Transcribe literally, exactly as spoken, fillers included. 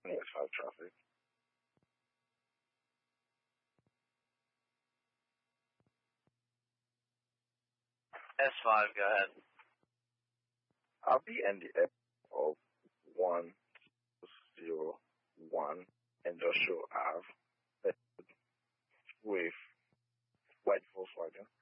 S five traffic. S five, go ahead. I'll be in the area of one zero one Industrial Ave with white Volkswagen.